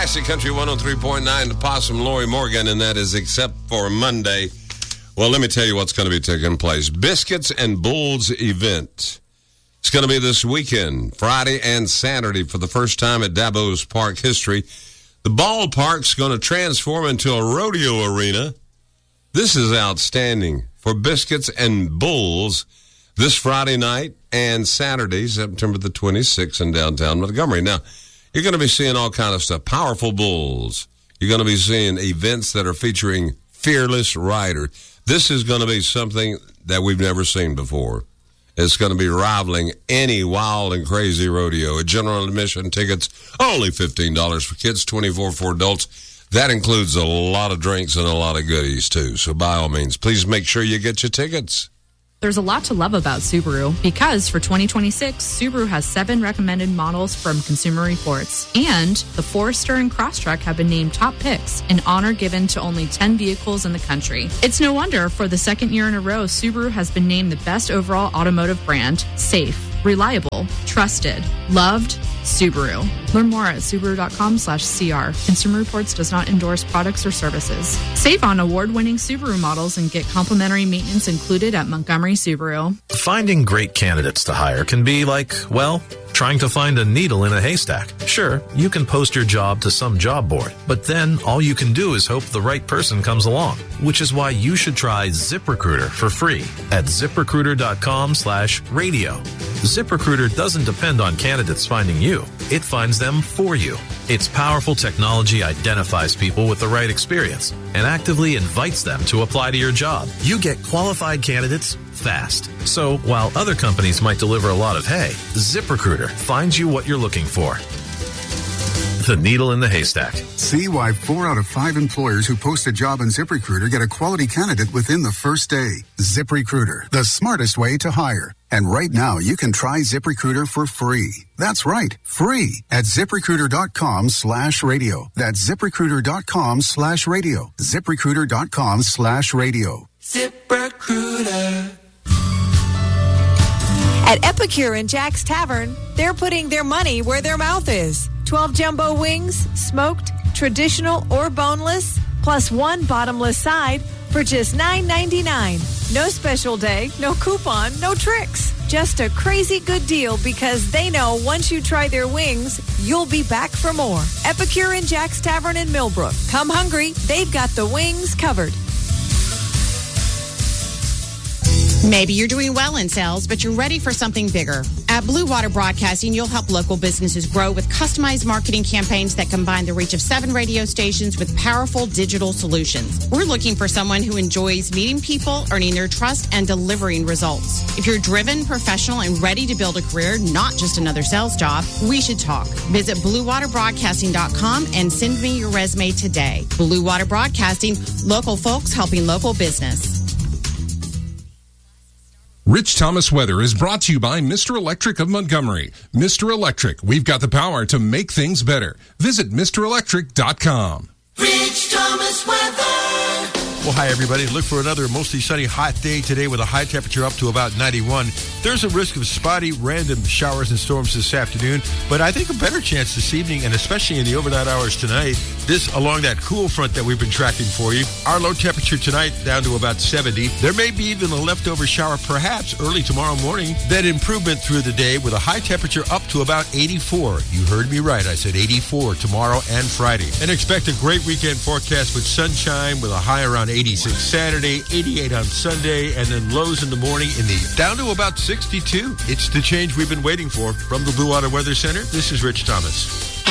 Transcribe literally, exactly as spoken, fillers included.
Classic Country one oh three point nine, the Possum, Lori Morgan, and that is except for Monday. Well, let me tell you what's going to be taking place. Biscuits and Bulls event. It's going to be this weekend, Friday and Saturday, for the first time at Dabo's Park history. The ballpark's going to transform into a rodeo arena. This is outstanding for Biscuits and Bulls this Friday night and Saturday, September the twenty-sixth in downtown Montgomery. Now, you're going to be seeing all kind of stuff. Powerful bulls. You're going to be seeing events that are featuring fearless riders. This is going to be something that we've never seen before. It's going to be rivaling any wild and crazy rodeo. A general admission tickets, only fifteen dollars for kids, twenty-four dollars for adults. That includes a lot of drinks and a lot of goodies, too. So by all means, please make sure you get your tickets. There's a lot to love about Subaru because for twenty twenty-six, Subaru has seven recommended models from Consumer Reports. And the Forester and Crosstrek have been named top picks, an honor given to only ten vehicles in the country. It's no wonder for the second year in a row, Subaru has been named the best overall automotive brand. Safe, reliable, trusted, loved, Subaru. Learn more at Subaru.com slash CR. Consumer Reports does not endorse products or services. Save on award-winning Subaru models and get complimentary maintenance included at Montgomery Subaru. Finding great candidates to hire can be like, well, trying to find a needle in a haystack. Sure, you can post your job to some job board, but then all you can do is hope the right person comes along, which is why you should try ZipRecruiter for free at ZipRecruiter.com slash radio. ZipRecruiter doesn't depend on candidates finding you. It finds them for you. Its powerful technology identifies people with the right experience and actively invites them to apply to your job. You get qualified candidates fast. So while other companies might deliver a lot of hay, ZipRecruiter finds you what you're looking for. The needle in the haystack. See why four out of five employers who post a job on ZipRecruiter get a quality candidate within the first day. ZipRecruiter, the smartest way to hire. And right now, you can try ZipRecruiter for free. That's right, free at ZipRecruiter.com slash radio. That's ZipRecruiter.com slash radio. ZipRecruiter.com slash radio. ZipRecruiter. At Epicure and Jack's Tavern, they're putting their money where their mouth is. twelve jumbo wings, smoked, traditional, or boneless, plus one bottomless side for just nine ninety-nine. No special day, no coupon, no tricks. Just a crazy good deal because they know once you try their wings, you'll be back for more. Epicure and Jack's Tavern in Millbrook. Come hungry, they've got the wings covered. Maybe you're doing well in sales, but you're ready for something bigger. At Blue Water Broadcasting, you'll help local businesses grow with customized marketing campaigns that combine the reach of seven radio stations with powerful digital solutions. We're looking for someone who enjoys meeting people, earning their trust, and delivering results. If you're driven, professional, and ready to build a career, not just another sales job, we should talk. Visit blue water broadcasting dot com and send me your resume today. Blue Water Broadcasting, local folks helping local business. Rich Thomas Weather is brought to you by Mister Electric of Montgomery. Mister Electric, we've got the power to make things better. Visit Mister Electric dot com. Rich Thomas Weather. Well, hi, everybody. Look for another mostly sunny, hot day today with a high temperature up to about ninety-one. There's a risk of spotty, random showers and storms this afternoon, but I think a better chance this evening, and especially in the overnight hours tonight, this along that cool front that we've been tracking for you. Our low temperature tonight down to about seventy. There may be even a leftover shower perhaps early tomorrow morning. Then improvement through the day with a high temperature up to about eighty-four. You heard me right. I said eighty-four tomorrow and Friday. And expect a great weekend forecast with sunshine with a high around eighty-six Saturday, eighty-eight on Sunday, and then lows in the morning in the down to about sixty-two. It's the change we've been waiting for. From the Blue Water Weather Center, this is Rich Thomas.